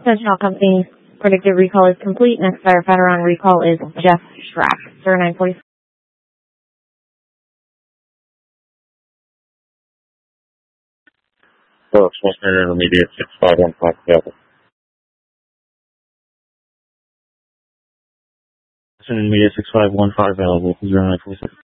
Sentinel Company predictive recall is complete. Next firefighter on recall is Jeff Schrack. Sir, 946. Smoke Intermediate 6515 available. Intermediate 6515 available. 0946.